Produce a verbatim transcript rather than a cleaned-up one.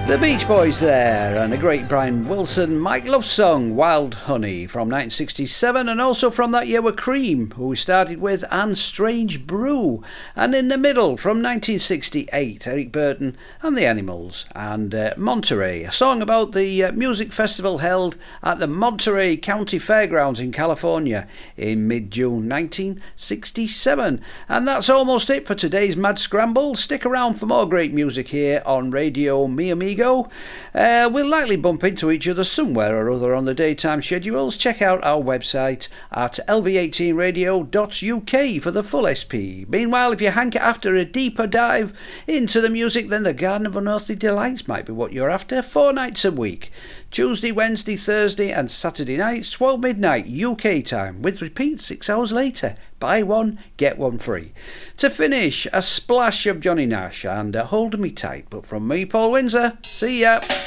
The Beach Boys there, and a great Brian Wilson Mike Love song, Wild Honey, from nineteen sixty-seven, and also from that year were Cream, who we started with, and Strange Brew, and in the middle from nineteen sixty-eight, Eric Burton and the Animals, and uh, Monterey, a song about the uh, music festival held at the Monterey County Fairgrounds in California in mid-June nineteen sixty-seven. And that's almost it for today's Mad Scramble. Stick around for more great music here on Radio Mi Amigo. Uh, we'll likely bump into each other somewhere or other on the daytime schedules. Check out our website at L V eighteen radio dot U K for the full S P. Meanwhile, if you hanker after a deeper dive into the music, then the Garden of Unearthly Delights might be what you're after. Four nights a week. Tuesday, Wednesday, Thursday and Saturday nights, twelve midnight U K time, with repeats six hours later. Buy one, get one free. To finish, a splash of Johnny Nash and uh, Hold Me Tight. But from me, Paul Windsor, see ya.